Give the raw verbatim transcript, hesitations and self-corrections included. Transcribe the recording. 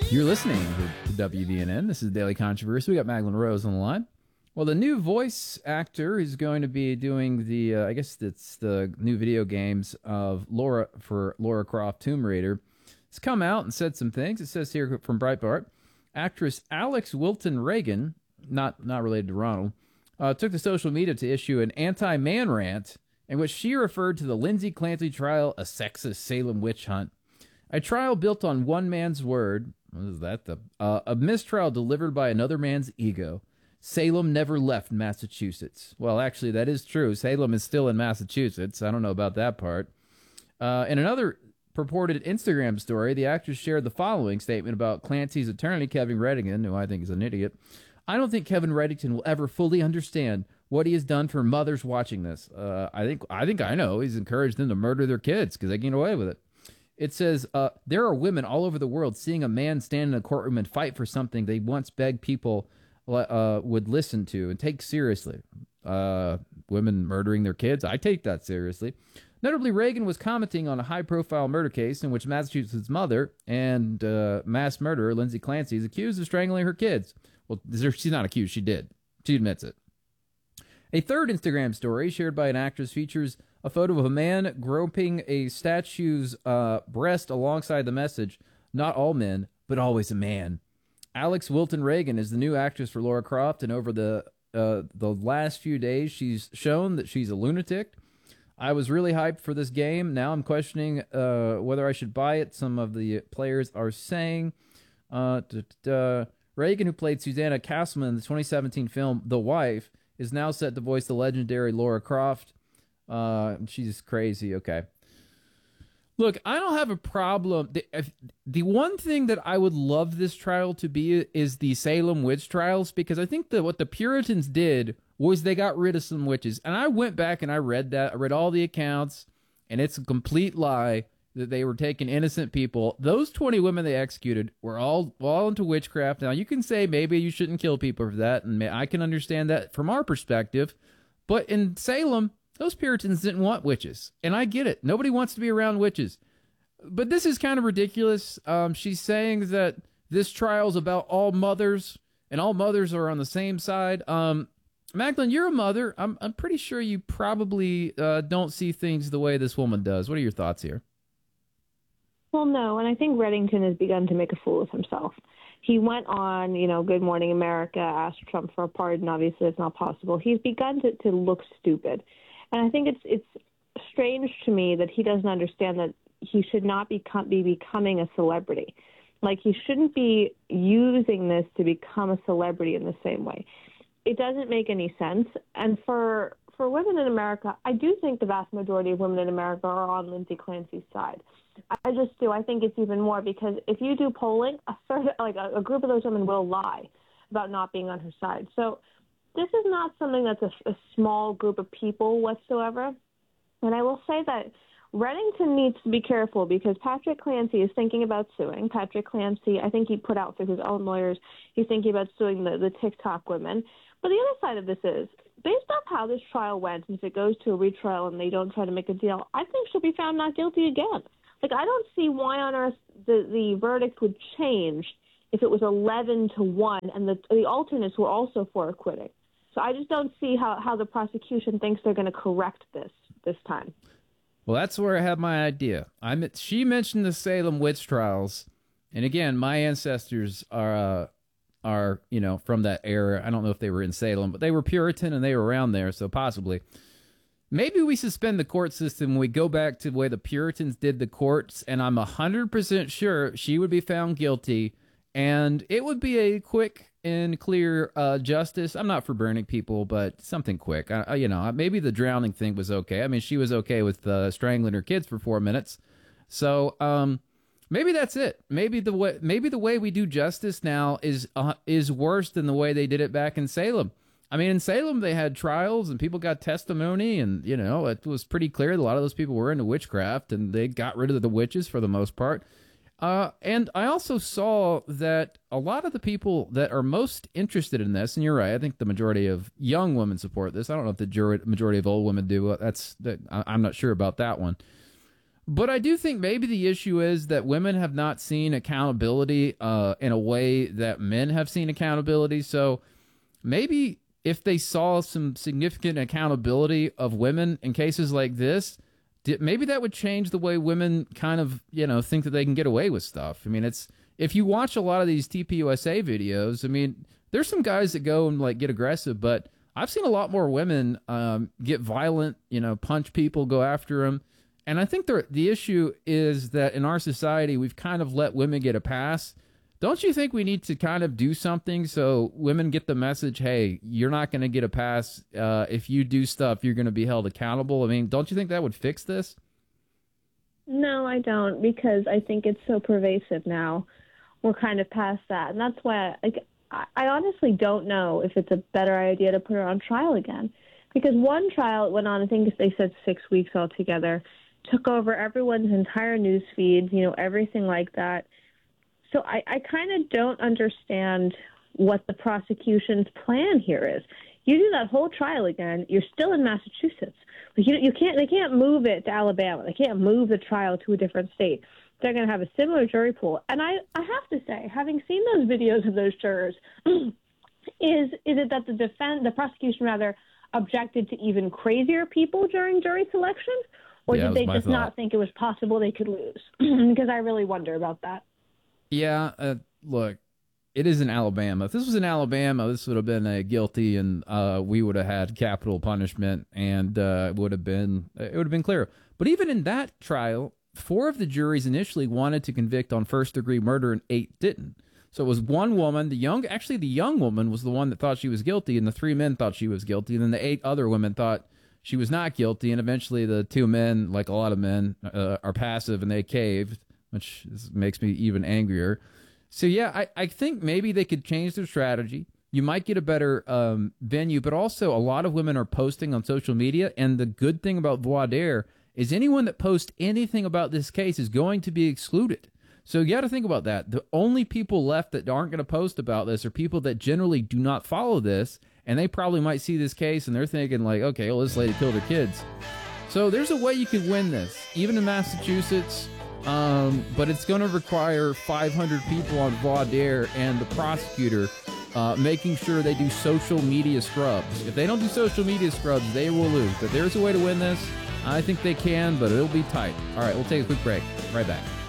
You're listening to W V N N. This is Daily Controversy. We got Maglin Rose on the line. Well, the new voice actor is going to be doing the, uh, I guess it's the new video games of Laura for Lara Croft Tomb Raider. It's come out and said some things. It says here from Breitbart, actress Alex Wilton Reagan, not not related to Ronald, uh, took to social media to issue an anti-man rant in which she referred to the Lindsay Clancy trial a sexist Salem witch hunt. A trial built on one man's word, what is that? The, uh, a mistrial delivered by another man's ego. Salem never left Massachusetts. Well, actually, that is true. Salem is still in Massachusetts. I don't know about that part. Uh, in another purported Instagram story, the actress shared the following statement about Clancy's attorney, Kevin Reddington, who I think is an idiot. I don't think Kevin Reddington will ever fully understand what he has done for mothers watching this. Uh, I think I think I know. He's encouraged them to murder their kids because they get away with it. It says, uh, there are women all over the world seeing a man stand in a courtroom and fight for something they once begged people uh, would listen to and take seriously. Uh, women murdering their kids, I take that seriously. Notably, Reagan was commenting on a high-profile murder case in which Massachusetts' mother and uh, mass murderer Lindsay Clancy is accused of strangling her kids. Well, she's not accused, she did. She admits it. A third Instagram story shared by an actress features a photo of a man groping a statue's uh, breast alongside the message, not all men, but always a man. Alex Wilton Reagan is the new actress for Lara Croft, and over the uh, the last few days, she's shown that she's a lunatic. I was really hyped for this game. Now I'm questioning uh, whether I should buy it. Some of the players are saying. Uh, da, da, da. Reagan, who played Susanna Castleman in the twenty seventeen film The Wife, is now set to voice the legendary Lara Croft. Uh, she's crazy. Okay. Look, I don't have a problem. The, if, the one thing that I would love this trial to be is the Salem witch trials, because I think that what the Puritans did was they got rid of some witches. And I went back and I read that. I read all the accounts, and it's a complete lie that they were taking innocent people. Those twenty women they executed were all, all into witchcraft. Now, you can say maybe you shouldn't kill people for that, and I can understand that from our perspective. But in Salem, those Puritans didn't want witches, and I get it. Nobody wants to be around witches. But this is kind of ridiculous. Um, she's saying that this trial is about all mothers, and all mothers are on the same side. Um, Magdalene, you're a mother. I'm, I'm pretty sure you probably uh, don't see things the way this woman does. What are your thoughts here? Well, no, and I think Reddington has begun to make a fool of himself. He went on, you know, Good Morning America, asked Trump for a pardon. Obviously, it's not possible. He's begun to, to look stupid. And I think it's it's strange to me that he doesn't understand that he should not become, be becoming a celebrity. Like, he shouldn't be using this to become a celebrity in the same way. It doesn't make any sense. And for for women in America, I do think the vast majority of women in America are on Lindsay Clancy's side. I just do. I think it's even more because if you do polling, a third, like a, a group of those women will lie about not being on her side. So this is not something that's a, a small group of people whatsoever. And I will say that Reddington needs to be careful because Patrick Clancy is thinking about suing. Patrick Clancy, I think he put out for his own lawyers, he's thinking about suing the, the TikTok women. But the other side of this is, based off how this trial went, and if it goes to a retrial and they don't try to make a deal, I think she'll be found not guilty again. Like, I don't see why on earth the, the verdict would change if it was eleven to one and the, the alternates were also for acquitting. So I just don't see how, how the prosecution thinks they're going to correct this this time. Well, that's where I have my idea. I She mentioned the Salem witch trials. And again, my ancestors are, uh, are you know, from that era. I don't know if they were in Salem, but they were Puritan and they were around there, so possibly. Maybe we suspend the court system when we go back to the way the Puritans did the courts, and I'm one hundred percent sure she would be found guilty, and it would be a quick and clear uh, justice. I'm not for burning people, but something quick. I, I, you know, maybe the drowning thing was okay. I mean, she was okay with uh, strangling her kids for four minutes. So um, maybe that's it. Maybe the way maybe the way we do justice now is uh, is worse than the way they did it back in Salem. I mean, in Salem, they had trials and people got testimony, and, you know, it was pretty clear that a lot of those people were into witchcraft, and they got rid of the witches for the most part. Uh, and I also saw that a lot of the people that are most interested in this, and you're right, I think the majority of young women support this. I don't know if the majority of old women do. That's that, I'm not sure about that one. But I do think maybe the issue is that women have not seen accountability uh, in a way that men have seen accountability. So maybe if they saw some significant accountability of women in cases like this, maybe that would change the way women kind of, you know, think that they can get away with stuff. I mean, it's if you watch a lot of these T P U S A videos, I mean, there's some guys that go and like get aggressive, but I've seen a lot more women um, get violent, you know, punch people, go after them. And I think the the issue is that in our society, we've kind of let women get a pass. Don't you think we need to kind of do something so women get the message, hey, you're not going to get a pass. Uh, if you do stuff, you're going to be held accountable. I mean, don't you think that would fix this? No, I don't, because I think it's so pervasive now. We're kind of past that. And that's why I, I, I honestly don't know if it's a better idea to put her on trial again. Because one trial went on, I think they said six weeks altogether, took over everyone's entire news feed, you know, everything like that. So I, I kind of don't understand what the prosecution's plan here is. You do that whole trial again, you're still in Massachusetts. Like you, you can't, they can't move it to Alabama. They can't move the trial to a different state. They're going to have a similar jury pool. And I, I have to say, having seen those videos of those jurors, is is it that the defense, the prosecution rather, objected to even crazier people during jury selection? Or yeah, did they just thought. not think it was possible they could lose? Because I really wonder about that. Yeah, uh, look, it is in Alabama. If this was in Alabama, this would have been a guilty, and uh, we would have had capital punishment, and uh, it would have been it would have been clear. But even in that trial, four of the juries initially wanted to convict on first-degree murder, and eight didn't. So it was one woman, the young, actually the young woman was the one that thought she was guilty, and the three men thought she was guilty, and then the eight other women thought she was not guilty, and eventually the two men, like a lot of men, uh, are passive, and they caved, which is, makes me even angrier. So, yeah, I, I think maybe they could change their strategy. You might get a better um, venue, but also a lot of women are posting on social media, and the good thing about voir dire is anyone that posts anything about this case is going to be excluded. So you got to think about that. The only people left that aren't going to post about this are people that generally do not follow this, and they probably might see this case, and they're thinking like, okay, well, this lady killed her kids. So there's a way you can win this, even in Massachusetts. Um, but it's going to require five hundred people on voir dire and the prosecutor uh, making sure they do social media scrubs. If they don't do social media scrubs, they will lose. But there's a way to win this. I think they can, but it'll be tight. All right, we'll take a quick break. Right back.